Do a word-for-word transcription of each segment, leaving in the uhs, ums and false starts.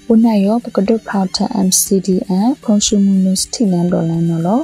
Unayo Pagado Prata M C D and Consumus Tilan Dolanolo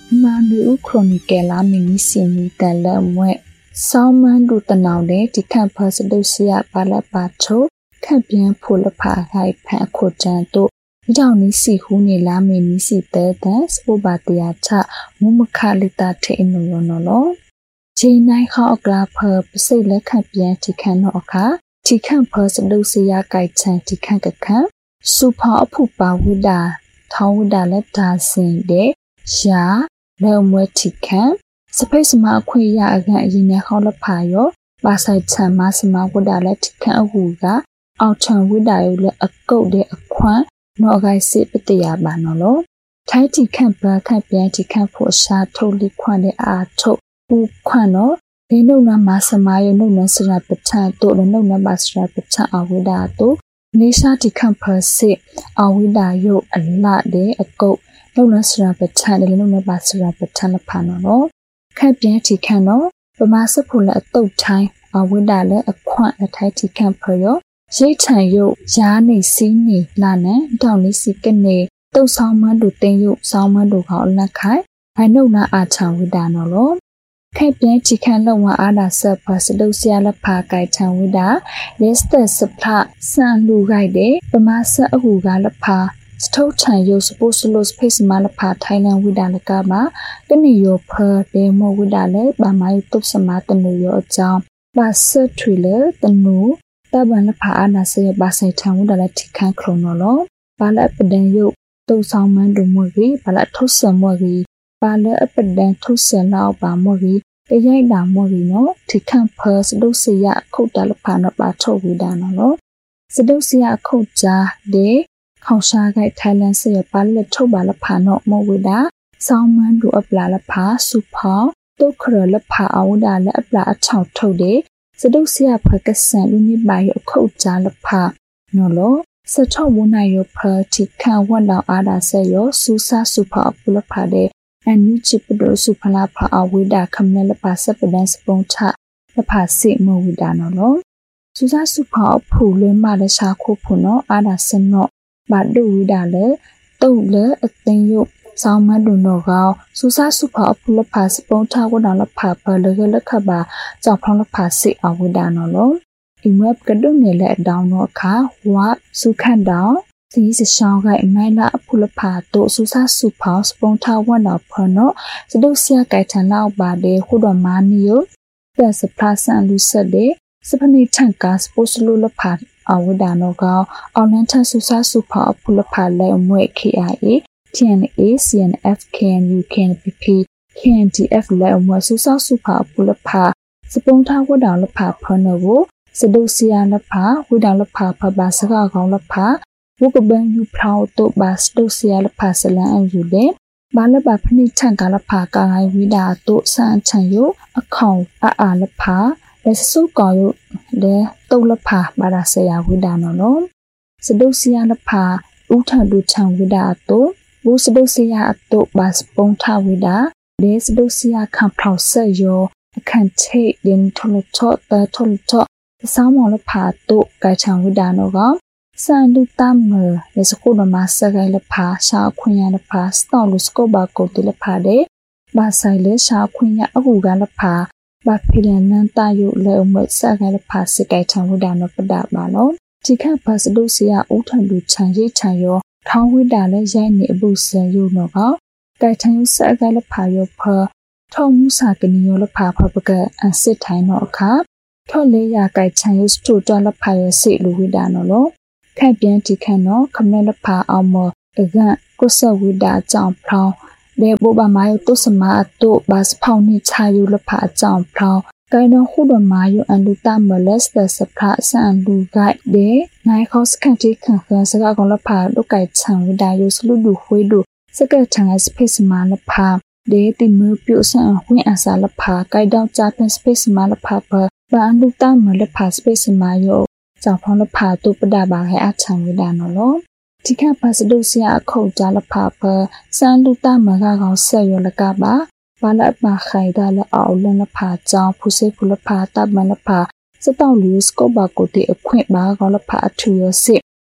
Manu Chronicala Minisimi Talamwe Salman Dutanaude the campus Dosia Palapato Campion Pulapa Hai Pacojanto Downy si huni la minisi teta Spobatiata Mumakalita te inolonolo Jinai Hogla per Sela Campion Ticanoka Ticampus Dosia Gaitan Ticancaka Super Pupa Wida Tawda Leta Sin de Sha Lemuetica Space Marquia again Yina Holapayo Basai Tamasima Wida Letica Wuga Outan Wida a goat de a quan No guy sit but the yabanolo. Tighty camper campianti campo sha totally quande a to u quano. They know na masamayo no nasra pata to the no nabasra pata awidato. Nisha ti camper sit awida yo a lot de a goat. No nasra pata the no nabasra patana panolo. Campianti cano. The massa pull a toe time awidale a quant a tighty camper yo. Jay Tayo, Jani Sini, Lana, Downy Sikane, those Salman do Tayo, Salman do Holakai, I know not a town with Danolo. Capian Chicken Lawa Ada Surplus, Dosia La Parkai town with Da, Lester Supply, San Lu Ride, the Massa Ahuga La Pa, Stow Tayo supposed to lose Pace Malapa, Thailand with Alagaba, the New York per demo with Ale, by my Topsamata New York town, by Sir Thriller, the new. Taban pa ana se basai thamu dala tikhan chronolo pala padan yu to sawman do mogi pala thossa mogi pala padan thossa law ba mogi tayai da mogi no tikhan phas do se ya khot dala pa na ba tho wi da no lo sdo se ya khot ja de khong sha gai Thailand se pala tho ba la pha no mo wi da sawman do apla la pha su pha to khra la pha aw da la apla a chau tho de Seducia Pakistan Luni by your coat jalapa. Nolo, Sato Wunayo per Tika Wanda Ada Sayo, Susa Super Pulapade, and Nichipido Supalapa Awida Kamela Pasapedans Bonta, the Pasi Movidanolo. Susa Super Pulu Mada Shako Puno, Ada Seno, but do widale, Dole, a thing you. Salma do no gao, Susa super pull a pass, bonta without a papa, the Gulakaba, Zapon a passy or widanolo. In web gadone let down no car, what, Sukan down, sees a shanga in Mila pull a pato, Susa super, sponta one up perno, Sedosia gaitan lao bade, Hudamanio, there's a plaza and lucide, Sapani tanka, supposed to lula pat, or widano gao, or lanta Susa super pull a pale and wake K I A. T N A, C N F, K N U, K N P P, K N T F, Lemwa, Susa Super, Pulapa, Saponta, without the papa, no, Sedosia la pa, without the papa, Basaka, la pa, Wokaban, you proud to Bas, Dosia la Pasala, and you there, Balaba Penny Tanka la Paka, without to San Chanyo, a cow, a a la pa, there's so called there, Tola pa, Barasaya, without no, Sedosia la pa, Uta do Chang without to. Busdosia to bas bonta wida, des dosia can plouse yo, can take den tolotot, the tolotot, the salmon part to gachan widanoga, sandu tamer, the school master la pa, sha queen la pa, stolus coba go de la pade, basile sha queen aguga la pa, but pilan tayo leomut saga la pa, sigatan widano padabano, chicken pass dosia utan do change chayo. How we dale Jane Busa, you know how? Gaitan Saga Payo per Tom Saganiola Papa and sit time or cap. Tole ya Gaitan used two dollar pio sit Luidanolo. Cabianti cano, Camela Pa Almo, again, Gosa with that jump plow. There Boba Mayo to Sama to Bas Pony Tayu Pa jump plow. Gaino Huda Mayo and Luta molested the Plaza and Lugai de Nine House County Conference Sagagola Pa, look at Tang with Dios Ludu Huidu, Secretary as Space Malapa, de the Murpus and Win as Alapa, guide out Japan Space Malapapa, but Luta Malapa Space Mayo, Zapon la Pa to Padaba at Tang with Danolo. Tika Pasadosia a cold Jalapapa, San Luta Magago Sayo Lagaba. Pala ba khaida la aw la pha cha phuse phula pha ta ban la pha sa taw liu scope ba ko te akhwet ba ga la pha athu yo se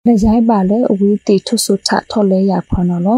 Le jai ba le we ti thu su tha thole ya phono lo.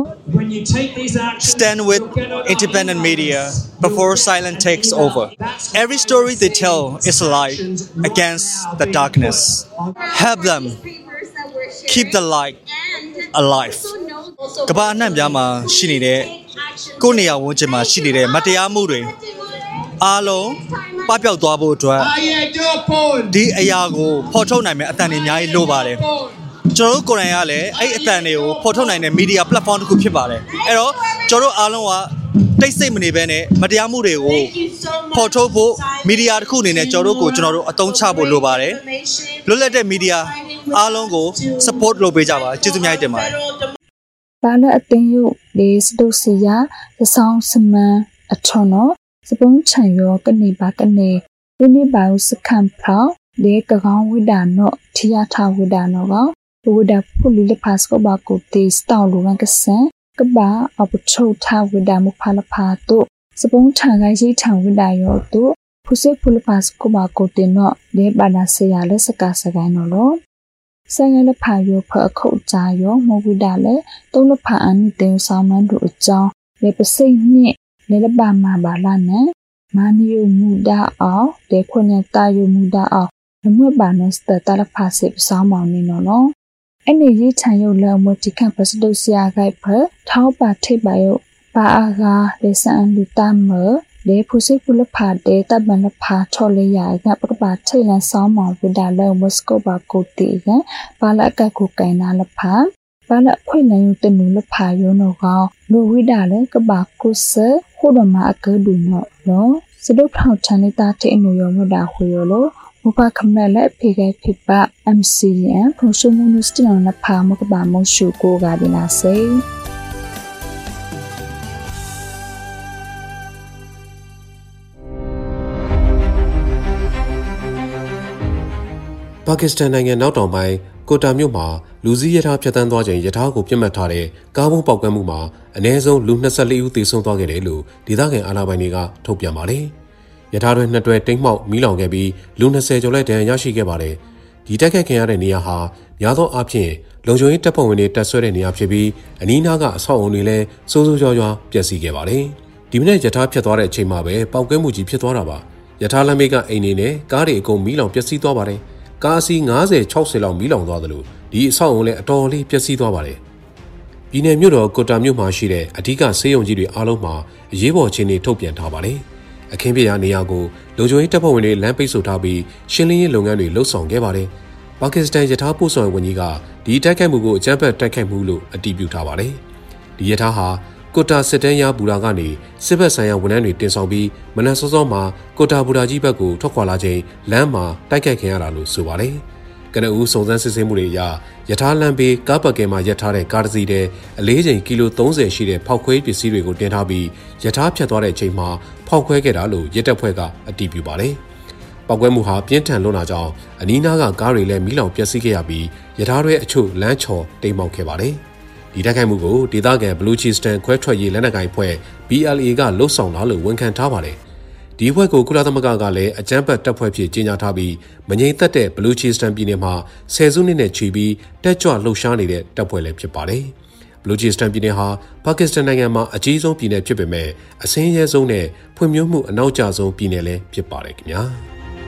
Stand with independent media before silence takes over. Every story they tell is a light against the darkness. Help them keep the light alive. ကမ္ဘာအနှံ့ပြားမှာရှိနေတဲ့ကိုယ်နေရာဝန်ကျင်မှာရှိနေတဲ့မတရားမှုတွေအားလုံးပပျောက်သွားဖို့အတွက်ဒီအရာကိုဖော်ထုတ်နိုင်မယ့်အတန်တွေအများကြီးလိုပါတယ်ကျွန်တော်တို့ကိုယ်တိုင်ကလည်းအဲ့အတန်တွေကိုဖော်ထုတ်နိုင်တဲ့ media platform တစ်ခုဖြစ်ပါတယ်အဲ့တော့ကျွန်တော်တို့အားလုံးကတိတ်ဆိတ်မနေဘဲနဲ့မတရားမှုတွေကိုဖော်ထုတ်ဖို့ media တစ်ခုအနေနဲ့ကျွန်တော်တို့ကိုကျွန်တော်တို့အသုံးချဖို့လိုပါတယ်လွတ်လပ်တဲ့ media အားလုံးကို support လုပ်ပေးကြပါကျေးဇူးအများကြီးတင်ပါတယ်ဘာလဲအတင်းရုပ်လေးစတုစီယာသဆောင်စမန်အထွန်းတော့စပုံးချံရောကနေပါကနေဒီနေ့ပါစခမ်ဖောက်လေကကောင်းဝိဒါနော့ထီယာထဝိဒါနောကဝိဒါဖူလီလဖတ်စကဘာကိုတေစတောင်းလူဝန်ကဆန်ကဘာအပချိုထဝိဒါမဖလာဖာတုစပုံးထံကိုင်းရှိထံဝိဒါရောတုဖုစေဖူလဖတ်စကဘာကိုတေနော့လေဘာနာဆေယာလက်စကားစကိုင်းနော်လောဆိုင်ရလဖာယောဖအခုတ်ကြရောမဝိဒါလေတုံးလဖာအနိတေဆောင်မန်တို့အကြောင်းလေပစိတ်နှစ်လေလပါမာဘာလာနဲ့မာနီယမူဒါအောင်ဒေခွန်တာယမူဒါအောင်နမွေဘာနစတတလဖာစေပဆောင်မောင်နေနော်နော်အနေကြီးချန်ရုပ်လမတိခန့်ပစဒုစရာခိုက်ဖထောပါထိပ်ပါယုပါအာဂါဒေဆန်လူတမလေဖုစိဖုလဖာဒေတဘနဖာထော်လေရကပကပါထိတ်လန်ဆောင်မောင်ဝဒါလမစကောဘာကိုတီကပါလကကုကိုင်နာလဖာပါလခွေလန်ယုတနုလဖာယောနောကောင်လိုဝိဒါလေကဘာကုဆခုဒမအကဒုနောလောစဒုထောက်ချန်နေတာတဲ့အနုယောမဒါခွေယောလောမပခမလက်ဖေကဖိပ M C D N ဖုန်ရှုံမနုစတနဖာမကဘာမရှုကိုကဒီနာစေပါကစ္စတန်နိုင်ငံနောက်တောင်ပိုင်းကိုတာမြို့မှာလူစည်းရထားဖြတ်တန်းသွားချိန်ရထားကိုပြစ်မှတ်ထားတဲ့ကားဘုံပေါက်ကွဲမှုမှာအနည်းဆုံးလူ၂၄ဦးသေဆုံးသွားခဲ့တယ်လို့ဒေသခံအာဏာပိုင်တွေကထုတ်ပြန်ပါတယ်။ရထားတွဲနှစ်တွဲတိမ်းမှောက်မီးလောင်ခဲ့ပြီးလူ၂၀ကျော်လက်ဒဏ်ရာရရှိခဲ့ပါတယ်။ဒီတိုက်ခိုက်ခံရတဲ့နေရာဟာများသောအားဖြင့်လုံခြုံရေးတပ်ဖွဲ့ဝင်တွေတပ်ဆွဲတဲ့နေရာဖြစ်ပြီးအနီးနားကအဆောက်အုံတွေလည်းစိုးစိုးရွားရွားပျက်စီးခဲ့ပါတယ်။ဒီမနေ့ရထားဖြတ်သွားတဲ့အချိန်မှာပဲပေါက်ကွဲမှုကြီးဖြစ်သွားတာပါ။ရထားလမ်းဘေးကအိမ်တွေနဲ့ကားတွေအကုန်မီးလောင်ပျက်စီးသွားပါတယ်။ကားအစီး၅၀ ၆၀လောက်မီးလောင်သွားသလိုဒီအဆောက်အုံလည်းအတော်လေးပျက်စီးသွားပါတယ်။ပြည်내မြို့တော်ကိုတာမြို့မှာရှိတဲ့အဓိကဆေးရုံကြီးတွေအားလုံးမှာအရေးပေါ်အခြေအနေထုတ်ပြန်ထားပါတယ်။အခင်းဖြစ်ရာနေရာကိုလုံခြုံရေးတပ်ဖွဲ့ဝင်တွေလမ်းပိတ်ဆို့ထားပြီးရှင်းလင်းရေးလုပ်ငန်းတွေလှုပ်ဆောင်ခဲ့ပါတယ်။ပါကစ္စတန်ရထားပို့ဆောင်ရေးဝန်ကြီးကဒီတိုက်ခိုက်မှုကိုအကြမ်းဖက်တိုက်ခိုက်မှုလို့အတည်ပြုထားပါတယ်။ဒီရထားဟာကိုတာစစ်တန်းရဘူရာကနေစစ်ဘက်ဆိုင်ရာဝန်ထမ်းတွေတင်ဆောင်ပြီးမနက်စောစောမှာကိုတာဘူရာကြီးဘက်ကိုထွက်ခွာလာချိန်လမ်းမှာတိုက်ခိုက်ခံရတာလို့ဆိုပါတယ်။ကနဦးစုံစမ်းစစ်ဆေးမှုတွေအရရထားလမ်းဘေးကားပတ်ကဲမှာရပ်ထားတဲ့ကားတစ်စီးတဲ့အလေးချိန်ကီလို၃၀ရှိတဲ့ဖောက်ခွဲပစ္စည်းတွေကိုတင်ထားပြီးရထားဖြတ်သွားတဲ့အချိန်မှာဖောက်ခွဲခဲ့တာလို့ရဲတပ်ဖွဲ့ကအတည်ပြုပါတယ်။ပောက်ကွဲမှုဟာပြင်းထန်လွန်းတာကြောင့်အနီးနားကကားတွေလည်းမီးလောင်ပျက်စီးခဲ့ရပြီးရထားတွေအချို့လမ်းချော်တိမ်မောက်ခဲ့ပါတယ်။ဒီတိုက်ခိုက်မှုကိုဒေသခံဘလူချီစတန်ခွဲထွက်ရေးလက်နက်ကိုင်ဖွဲ့ B L A ကလှုပ်ဆောင်လာလို့ဝန်ခံထားပါတယ်။ဒီဖွဲ့ကိုကုလသမဂ္ဂကလည်းအကြမ်းဖက်တပ်ဖွဲ့ဖြစ်ကြီးညာထားပြီးမငြိမ်သက်တဲ့ဘလူချီစတန်ပြည်နယ်မှာဆယ်စုနှစ်နဲ့ချီပြီးတက်ကြွလှုပ်ရှားနေတဲ့တပ်ဖွဲ့လည်းဖြစ်ပါတယ်။ဘလူချီစတန်ပြည်နယ်ဟာပါကစ္စတန်နိုင်ငံမှာအကြီးဆုံးပြည်နယ်ဖြစ်ပေမဲ့အဆင်းရဲဆုံးနဲ့ဖွံ့ဖြိုးမှုအနောက်ကျဆုံးပြည်နယ်လည်းဖြစ်ပါတယ်ခင်ဗျာ။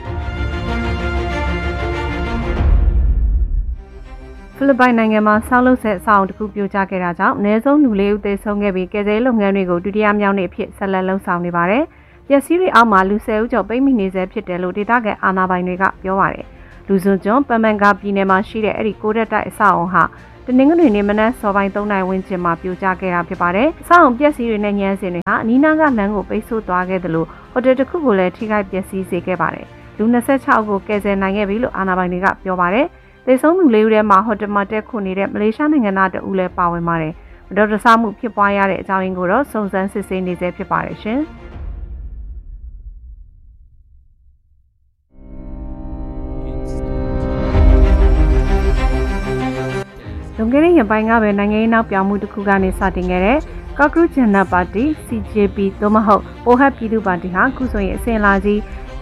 ဖိလစ်ပိုင်နိုင်ငံမှာဆောက်လုပ်ဆဲအဆောက်အအုံတစ်ခုပြိုကျခဲ့တာကြောင့်အနည်းဆုံးလူလေးဦးသေဆုံးခဲ့ပြီးကယ်ဆယ်ရေးလုပ်ငန်းတွေကိုဒုတိယမြောက်နေ့အဖြစ်ဆက်လက်လှုပ်ဆောင်နေပါတယ်။ပျက်စီးတွေအောက်မှာလူဆယ်ဦးကျော်ပိတ်မိနေဆဲဖြစ်တယ်လို့ဒေသခံအာဏာပိုင်တွေကပြောပါတယ်။လူစွန်ကျွန်းပမန်ကာပြည်နယ်မှာရှိတဲ့အဲ့ဒီကိုရက်တိုက်အဆောက်အုံဟာတနင်္ဂနွေနေ့မနက်စောပိုင်း၃နာရီဝန်းကျင်မှာပြိုကျခဲ့တာဖြစ်ပါတယ်။အဆောက်အုံပျက်စီးတွေနဲ့ညမ်းစင်တွေဟာအနီးနားကလမ်းကိုပိတ်ဆို့သွားခဲ့တယ်လို့ဟိုတယ်တစ်ခုကိုလည်းထိခိုက်ပျက်စီးစေခဲ့ပါတယ်။လူ၂၆ဦးကိုကယ်ဆယ်နိုင်ခဲ့ပြီလို့အာဏာပိုင်တွေကပြောပါတယ်။သေဆုံးသူလေးဦးထဲမှာဟိုတယ်မှာတက်ခုနေတဲ့မလေးရှားနိုင်ငံသားတဦးလည်းပါဝင်ပါတယ်။မတော်တဆမှုဖြစ်ပွားရတဲ့အကြောင်းရင်းကိုတော့စုံစမ်းစစ်ဆေးနေဆဲဖြစ်ပါတယ်ရှင်။လွန်ခဲ့တဲ့ရက်ပိုင်းကပဲနိုင်ငံရေးနောက်ပြောင်းမှုတစ်ခုကနေစတင်ခဲ့တဲ့ကော့ကရုဂျန်နာပါတီ C J P သို့မဟုတ်ပိုဟတ်ပြည်သူ့ပါတီဟာခုဆိုရင်အစဉ်အလာကြီး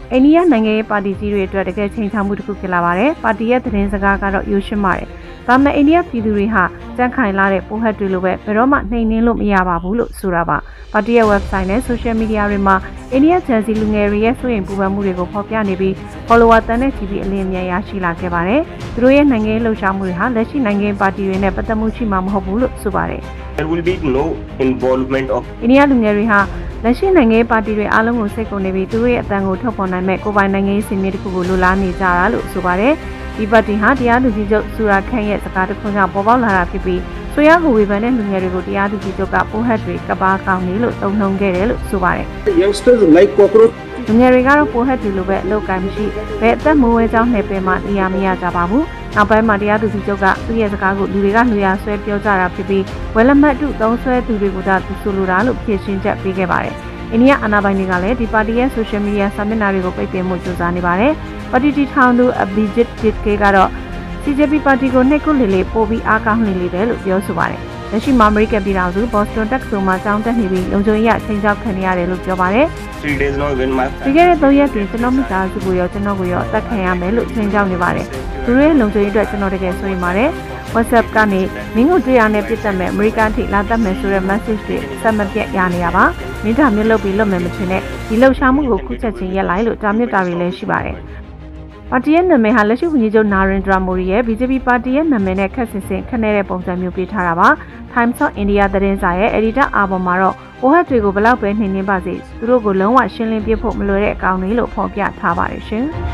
အိန္ဒိယနိုင်ငံရဲ့ပါတီကြီးတွေအတွက်တကယ်ချိန်ချမှုတစ်ခုဖြစ်လာပါတယ်။ပါတီရဲ့သတင်းစကားကတော့ရိုးရှင်းပါတယ်။ဒါပေမဲ့အိန္ဒိယပြည်သူတွေဟာကြန့်ခိုင်လာတဲ့ပိုဟက်တွေလိုပဲဘယ်တော့မှနှိမ်နင်းလို့မရပါဘူးလို့ဆိုတာပါ။ပါတီရဲ့ website နဲ့ social media တွေမှာအိန္ဒိယဂျန်စီလူငယ်တွေရဲ့စိုးရိမ်ပူပန်မှုတွေကိုဖော်ပြနေပြီး follower တန်းတဲ့ T V အလင်းအမြန်ရရှိလာခဲ့ပါတယ်။သူတို့ရဲ့နိုင်ငံရေးလှုပ်ရှားမှုတွေဟာလက်ရှိနိုင်ငံပါတီတွေနဲ့ပတ်သက်မှုရှိမှာမဟုတ်ဘူးလို့ဆိုပါတယ်။ There will be no involvement of အိန္ဒိယလူငယ်တွေဟာလက်ရှိနိုင်ငံရေးပါတီတွေအားလုံးကိုစိတ်ကုန်နေပြီးသူတို့ရဲ့အတန်ကိုထုတ်ဖော်နိုင်မဲ့ကိုယ်ပိုင်နိုင်ငံရေးစင်မြင့်တစ်ခုကိုလိုလားနေကြတာလို့ဆိုပါတယ်။ဒီပါတီဟာတရားသူကြီးချုပ်ဆူရာခန့်ရဲ့စကားတစ်ခုကြောင့်ပေါ်ပေါက်လာတာဖြစ်ပြီးဆိုရကိုဝေဖန်တဲ့လူငယ်တွေကိုတရားသူကြီးချုပ်ကပိုဟက်တွေကပါကောင်းနေလို့တုံ့နှုံခဲ့တယ်လို့ဆိုပါတယ်။ youngsters like cockroach လူငယ်တွေကတော့ပိုဟက်တွေလိုပဲအလုပ်ကိုင်မရှိဘယ်အသက်မိုးဝဲကြောင်းနယ်ပယ်မှာနေရာမရကြပါဘူး။နောက်ပိုင်းမှာတရားသူကြီးချုပ်ကသူ့ရဲ့စကားကိုလူတွေကလူရဆွဲပြောကြတာဖြစ်ပြီးဝယ်လက်မှတ်တုသုံးဆွဲသူတွေကိုသာသူဆိုလိုတာလို့ဖြေရှင်းချက်ပေးခဲ့ပါတယ်။အိန္ဒိယအာဏာပိုင်တွေကလည်းဒီပါတီရဲ့ social media စာမျက်နှာတွေကိုပိတ်ပင်မှုကြိုးစားနေပါတယ်။ပါတီတီထောင်သူ Abhijit Ditke ကတော့ C J P ပါတီကိုနှိပ်ကွပ်လေလေပို့ပြီးအားကောင်းနေလေတယ်လို့ပြောဆိုပါတယ်။လက်ရှိမှာအမေရိကန်ပြည်ထောင်စု Boston တက္ကသိုလ်မှာကျောင်းတက်နေပြီးလုံခြုံရေးအချိန်ချောက်ခံနေရတယ်လို့ပြောပါတယ်။ three days now when my ဒီကနေ့သုံးရက်ပြင်ကျွန်တော်မိသားစုကိုရောကျွန်တော်ကိုရောအသက်ခံရမယ်လို့ချိန်ချောက်နေပါတယ်။သူတို့ရဲ့လုံခြုံရေးအတွက်ကျွန်တော်တကယ်ဆိုရင်ပါတယ်။ WhatsApp ကနေမင်းကိုတွေ့ရတဲ့ပြစ်တက်မဲ့အမေရိကန်ထိလာတတ်မယ်ဆိုတဲ့ message တွေဆက်မပြတ်ရနေရပါ။မင်းတို့မျိုးလုပ်ပြီးလုပ်မယ်မထင်နဲ့ဒီလှုပ်ရှားမှုကိုခုချက်ချင်းရက်လိုက်လို့တာမြစ်တာတွေလည်းရှိပါတယ်။ပါတီရဲ့နာမည်ဟာလက်ရှိဝန်ကြီးချုပ်နာရင်ဒရာမိုဒီရဲ့ B J P ပါတီရဲ့နာမည်နဲ့ခက်ဆင်ဆင်ခနဲ့တဲ့ပုံစံမျိုးပေးထားတာပါ။ Times of India သတင်းစာရဲ့ editor အာဘော်မှာတော့ပိုဟက်တွေကိုဘလောက်ပဲနှိမ်နှင်းပါစေသူတို့ကိုလုံးဝရှင်းလင်းပြဖို့မလွယ်တဲ့အကောင့်တွေလို့ဖော်ပြထားပါတယ်ရှင်။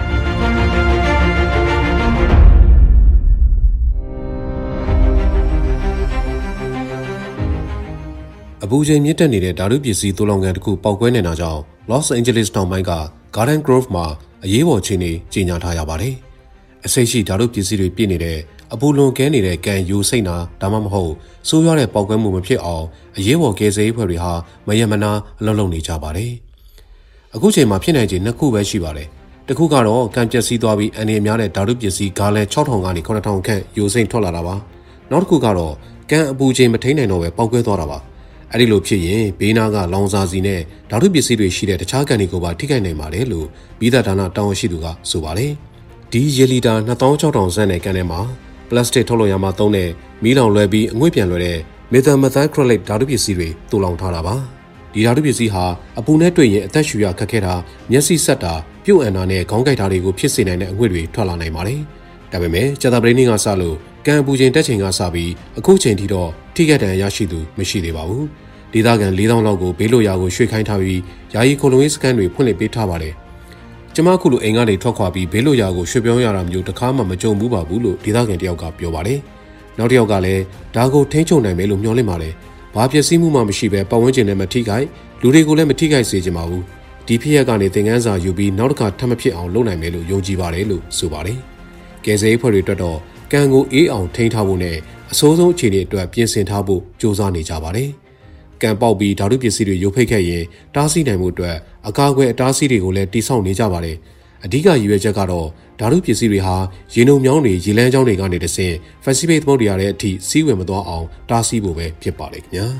အပူချိန်မြင့်တက်နေတဲ့ဓာတုပစ္စည်းသိုးလောင်ကန်တစ်ခုပေါက်ကွဲနေတာကြောင့် Los Angeles တောင်ပိုင်းက Garden Grove မှာအရေးပေါ်အခြေအနေကြေညာထားရပါတယ်။အစိတ်ရှိဓာတုပစ္စည်းတွေပြည့်နေတဲ့အပူလွန်ကဲနေတဲ့ကန်ယူစိတ်နာဒါမှမဟုတ်ဆိုးရွားတဲ့ပေါက်ကွဲမှုမဖြစ်အောင်အရေးပေါ်ကယ်ဆယ်ရေးဖွဲ့တွေဟာမယမနာအလုပ်လုပ်နေကြပါတယ်။အခုချိန်မှာဖြစ်နိုင်ခြေနှစ်ခုပဲရှိပါတယ်။တစ်ခုကတော့ကန်ပျက်စီးသွားပြီးအနေအများတဲ့ဓာတုပစ္စည်းဂါလန်၆ထောင်ကနေခုနှစ်ထောင်ခန့်ယူစိမ့်ထွက်လာတာပါ။နောက်တစ်ခုကတော့ကန်အပူချိန်မထိန်နိုင်တော့ပဲပေါက်ကွဲသွားတာပါ။အဲ့ဒီလိုဖြစ်ရင်ဘေးနားကလောင်စာစီနဲ့ဓာတုပစ္စည်းတွေရှိတဲ့တခြားကန်တွေကိုပါထိခိုက်နိုင်ပါတယ်လို့ပြည်သက်ဌာနတာဝန်ရှိသူကဆိုပါတယ်။ဒီရေလီတာနှစ်သောင်းခြောက်ထောင်စန်းနဲ့ကန်ထဲမှာပလတ်စတစ်ထုတ်လုပ်ရမှာသုံးတဲ့မီးလောင်လွယ်ပြီးအငွေ့ပြန်လွယ်တဲ့မက်သယ်မက်သိုင်းခရိုလိတ်ဓာတုပစ္စည်းတွေတူလောင်ထားတာပါဒီဓာတုပစ္စည်းဟာအပူနဲ့တွေ့ရင်အသက်ရှူရခက်ခဲတာမျက်စိဆက်တာပြုတ်အန်တာနဲ့ခေါင်းကိုက်တာတွေကိုဖြစ်စေနိုင်တဲ့အငွေ့တွေထွက်လာနိုင်ပါတယ်ဒါပေမဲ့ကြာသပတေးနေ့ကစလို့ကန်အပူချိန်တက်ချိန်ကစပြီးအခုချိန်ထိတော့ထိခိုက်ဒဏ်ရာရရှိသူမရှိသေးပါဘူးဒေသခံ၄သောင်းလောက်ကိုဘေးလွတ်ရာကိုရွှေ့ခိုင်းထားပြီးယာယီခိုလုံရေးစခန်းတွေဖွင့်လှစ်ပေးထားပါတယ်ကျမခုလိုအိမ်ကနေထွက်ခွာပြီးဘေးလွတ်ရာကိုရွှေ့ပြောင်းရတာမျိုးတစ်ခါမှမကြုံဘူးပါဘူးလို့ဒေသခံတယောက်ကပြောပါတယ်။နောက်တစ်ယောက်ကလည်းဒါကိုထိန်းချုပ်နိုင်မယ်လို့မျှော်လင့်ပါတယ်။ဘာပျက်စီးမှုမှမရှိဘဲပတ်ဝန်းကျင်နဲ့မထိခိုက်လူတွေကိုလည်းမထိခိုက်စေချင်ပါဘူး။ဒီဖြစ်ရပ်ကနေသင်ခန်းစာယူပြီးနောက်တစ်ခါထပ်မဖြစ်အောင်လုပ်နိုင်မယ်လို့ယုံကြည်ပါတယ်လို့ဆိုပါတယ်။ကယ်ဆယ်ရေးဖွဲ့တွေအတွက်တော့ကံကိုအေးအောင်ထိန်းထားဖို့နဲ့အဆိုးဆုံးအခြေအနေအတွက်ပြင်ဆင်ထားဖို့ကြိုးစားနေကြပါတယ်။ကံပေါက်ပြီးဓာတုပစ္စည်းတွေရုပ်ဖိတ်ခဲ့ရင်တားဆီးနိုင်မှုအတွက်အကာအကွယ်အတားဆီးတွေကိုလည်းတိစောက်နေကြပါတယ်။အဓိကရည်ရွယ်ချက်ကတော့ဓာတုပစ္စည်းတွေဟာရေနုံမြောင်းတွေရေလမ်းကြောင်းတွေကနေတဆင့် Pacific သမုဒ္ဒရာရဲ့အထိစီးဝင်မသွားအောင်တားဆီးဖို့ပဲဖြစ်ပါလိမ့်ခင်ဗျာ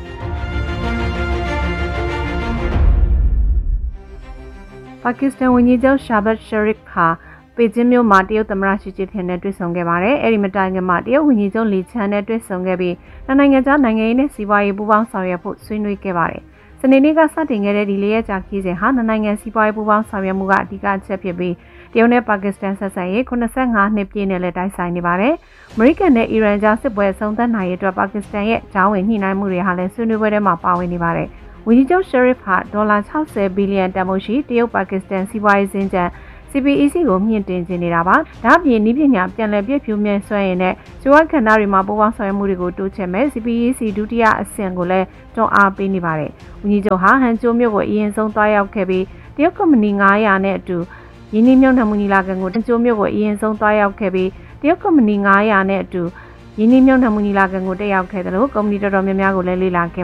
။ပါကစ္စတန်ဝန်ကြီးချုပ်ရှာဘတ်ရှရစ်ဟာပေကျင်းမြို့မှာတရုတ်သမ္မတရှီကျင်းဖျင်နဲ့တွေ့ဆုံခဲ့ပါတယ်။အဲဒီမတိုင်ခင်မှာတရုတ်ဝန်ကြီးချုပ်လီချန်နဲ့တွေ့ဆုံခဲ့ပြီးနိုင်ငံခြားနိုင်ငံရေးနဲ့စီးပွားရေးပူးပေါင်းဆောင်ရွက်ဖို့ဆွေးနွေးခဲ့ပါတယ်။စနေနေ့ကစတင်ခဲ့တဲ့ဒီလေးရက်ကြာခီးစဉ်ဟာနိုင်ငံစီးပွားရေးပူးပေါင်းဆောင်ရွက်မှုကအဓိကအချက်ဖြစ်ပြီးတရုတ်နဲ့ပါကစ္စတန်ဆက်ဆံရေးခုနှစ်ဆယ့်ငါးနှစ်ပြည့်နဲ့လည်းတိုက်ဆိုင်နေပါတယ်။အမေရိကန်နဲ့အီရန်ကြားစစ်ပွဲအဆုံးသတ်နိုင်ရေးအတွက်ပါကစ္စတန်ရဲ့ဂျောင်းဝင်ညှိနှိုင်းမှုတွေဟာလည်းဆွေးနွေးပွဲထဲမှာပါဝင်နေပါတယ်။ဝန်ကြီးချုပ်ရှရစ်ဟာဒေါ်လာ၆၀ဘီလီယံတန်ဖိုးရှိတရုတ်ပါကစ္စတန်စီးပွားရေးစင်ကြံC P E C ကိုမြင့်တင်ခြင်းနေတာပါ။ဒါ့အပြင်နည်းပညာပြန်လည်ပြည့်ဖြူမြဲဆွဲရင်နဲ့ကျွမ်းခန္ဓာတွေမှာပူးပေါင်းဆောင်ရွက်မှုတွေကိုတိုးချဲ့မဲ့ C P E C ဒုတိယအဆင့်ကိုလည်းတွန်းအားပေးနေပါတယ်။ဝန်ကြီးချုပ်ဟာဟန်ကျိုမြို့ကိုအရင်ဆုံးသွားရောက်ခဲ့ပြီးတရုတ်ကုမ္ပဏီငါးရာနဲ့အတူယင်းနှမြုံနှမှုညီလာခံကိုဟန်ကျိုမြို့ကိုအရင်ဆုံးသွားရောက်ခဲ့ပြီးတရုတ်ကုမ္ပဏီငါးရာနဲ့အတူယင်းနှမြုံနှမှုညီလာခံကိုတက်ရောက်ခဲ့တယ်လို့ကုမ္ပဏီတော်တော်များများကိုလည်းလေ့လာခဲ့